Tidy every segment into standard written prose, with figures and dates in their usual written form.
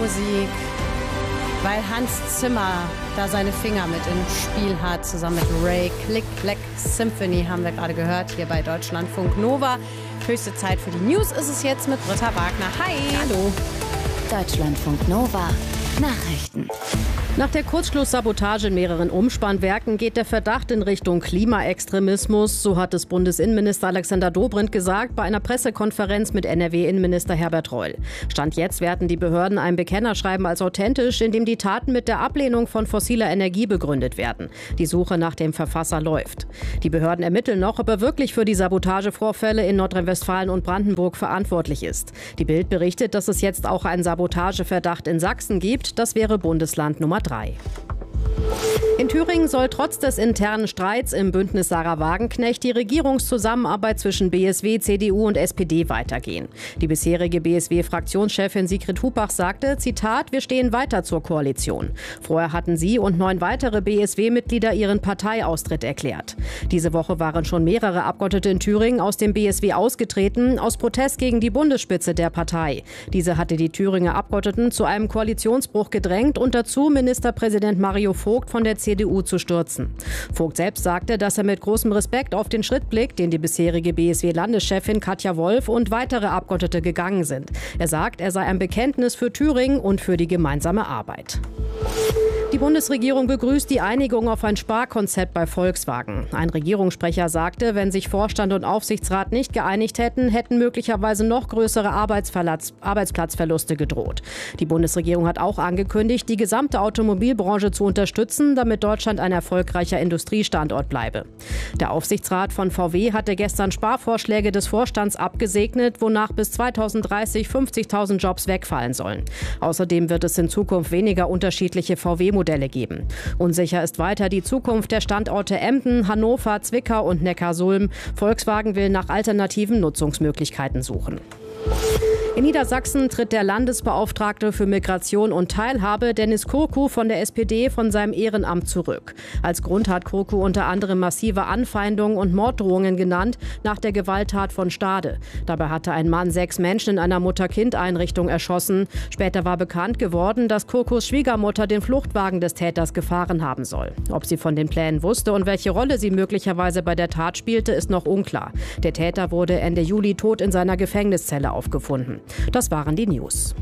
Musik, weil Hans Zimmer da seine Finger mit im Spiel hat, zusammen mit Ray. Click Clack Symphony haben wir gerade gehört, hier bei Deutschlandfunk Nova. Höchste Zeit für die News ist es jetzt mit Britta Wagner. Hi! Hallo! Deutschlandfunk Nova. Nachrichten. Nach der Kurzschlusssabotage in mehreren Umspannwerken geht der Verdacht in Richtung Klimaextremismus. So hat es Bundesinnenminister Alexander Dobrindt gesagt bei einer Pressekonferenz mit NRW-Innenminister Herbert Reul. Stand jetzt werten die Behörden ein Bekennerschreiben als authentisch, in dem die Taten mit der Ablehnung von fossiler Energie begründet werden. Die Suche nach dem Verfasser läuft. Die Behörden ermitteln noch, ob er wirklich für die Sabotagevorfälle in Nordrhein-Westfalen und Brandenburg verantwortlich ist. Die Bild berichtet, dass es jetzt auch einen Sabotageverdacht in Sachsen gibt. Das wäre Bundesland Nummer 3. In Thüringen soll trotz des internen Streits im Bündnis Sarah Wagenknecht die Regierungszusammenarbeit zwischen BSW, CDU und SPD weitergehen. Die bisherige BSW-Fraktionschefin Sigrid Hupach sagte, Zitat, wir stehen weiter zur Koalition. Vorher hatten sie und 9 weitere BSW-Mitglieder ihren Parteiaustritt erklärt. Diese Woche waren schon mehrere Abgeordnete in Thüringen aus dem BSW ausgetreten, aus Protest gegen die Bundesspitze der Partei. Diese hatte die Thüringer Abgeordneten zu einem Koalitionsbruch gedrängt und dazu Ministerpräsident Mario Vogt von der CDU zu stürzen. Vogt selbst sagte, dass er mit großem Respekt auf den Schritt blickt, den die bisherige BSW-Landeschefin Katja Wolf und weitere Abgeordnete gegangen sind. Er sagt, er sei ein Bekenntnis für Thüringen und für die gemeinsame Arbeit. Die Bundesregierung begrüßt die Einigung auf ein Sparkonzept bei Volkswagen. Ein Regierungssprecher sagte, wenn sich Vorstand und Aufsichtsrat nicht geeinigt hätten, hätten möglicherweise noch größere Arbeitsplatzverluste gedroht. Die Bundesregierung hat auch angekündigt, die gesamte Automobilbranche zu unterstützen, damit Deutschland ein erfolgreicher Industriestandort bleibe. Der Aufsichtsrat von VW hatte gestern Sparvorschläge des Vorstands abgesegnet, wonach bis 2030 50.000 Jobs wegfallen sollen. Außerdem wird es in Zukunft weniger unterschiedliche VW-Modelle geben. Unsicher ist weiter die Zukunft der Standorte Emden, Hannover, Zwickau und Neckarsulm. Volkswagen will nach alternativen Nutzungsmöglichkeiten suchen. In Niedersachsen tritt der Landesbeauftragte für Migration und Teilhabe, Dennis Kurku von der SPD, von seinem Ehrenamt zurück. Als Grund hat Kurku unter anderem massive Anfeindungen und Morddrohungen genannt nach der Gewalttat von Stade. Dabei hatte ein Mann 6 Menschen in einer Mutter-Kind-Einrichtung erschossen. Später war bekannt geworden, dass Kurkus Schwiegermutter den Fluchtwagen des Täters gefahren haben soll. Ob sie von den Plänen wusste und welche Rolle sie möglicherweise bei der Tat spielte, ist noch unklar. Der Täter wurde Ende Juli tot in seiner Gefängniszelle aufgefunden. Das waren die News.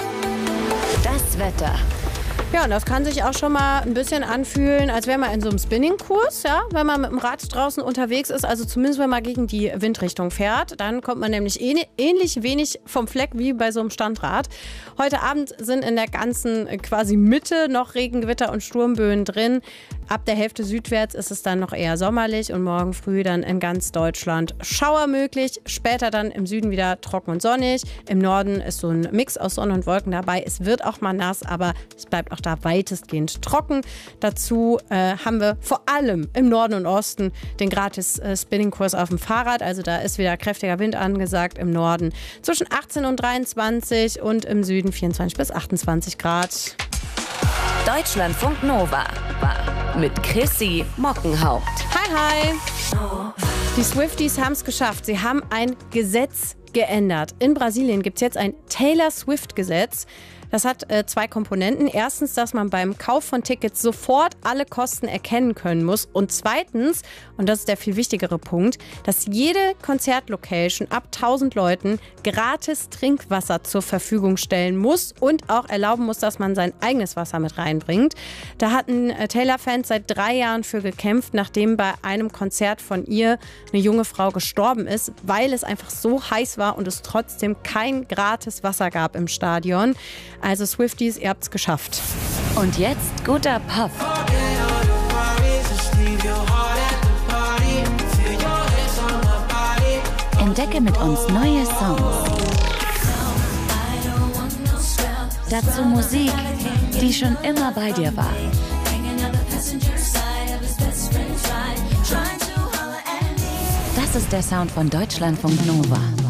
Das Wetter. Ja, und das kann sich auch schon mal ein bisschen anfühlen, als wäre man in so einem Spinningkurs, ja, wenn man mit dem Rad draußen unterwegs ist, also zumindest wenn man gegen die Windrichtung fährt, dann kommt man nämlich ähnlich wenig vom Fleck wie bei so einem Standrad. Heute Abend sind in der ganzen quasi Mitte noch Regengewitter und Sturmböen drin. Ab der Hälfte südwärts ist es dann noch eher sommerlich und morgen früh dann in ganz Deutschland Schauer möglich. Später dann im Süden wieder trocken und sonnig. Im Norden ist so ein Mix aus Sonne und Wolken dabei. Es wird auch mal nass, aber es bleibt auch da weitestgehend trocken. Dazu haben wir vor allem im Norden und Osten den gratis Spinningkurs auf dem Fahrrad. Also da ist wieder kräftiger Wind angesagt im Norden. Zwischen 18 und 23 und im Süden 24 bis 28 Grad. Deutschlandfunk Nova mit Chrissy Mockenhaupt. Hi. Die Swifties haben es geschafft. Sie haben ein Gesetz geändert. In Brasilien gibt es jetzt ein Taylor Swift-Gesetz. Das hat 2 Komponenten. Erstens, dass man beim Kauf von Tickets sofort alle Kosten erkennen können muss. Und zweitens, und das ist der viel wichtigere Punkt, dass jede Konzertlocation ab 1000 Leuten gratis Trinkwasser zur Verfügung stellen muss und auch erlauben muss, dass man sein eigenes Wasser mit reinbringt. Da hatten Taylor-Fans seit 3 Jahren für gekämpft, nachdem bei einem Konzert von ihr eine junge Frau gestorben ist, weil es einfach so heiß war und es trotzdem kein gratis Wasser gab im Stadion. Also Swifties, ihr habt's geschafft. Und jetzt guter Puff. Entdecke mit uns neue Songs. Dazu Musik, die schon immer bei dir war. Das ist der Sound von Deutschlandfunk Nova.